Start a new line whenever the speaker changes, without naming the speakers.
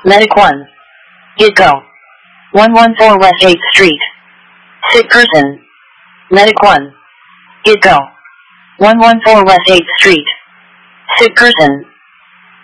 Medic 1. Get go. 114 West 8th Street. Sick person. Medic 1. Get go. 114 West 8th Street. Sick person.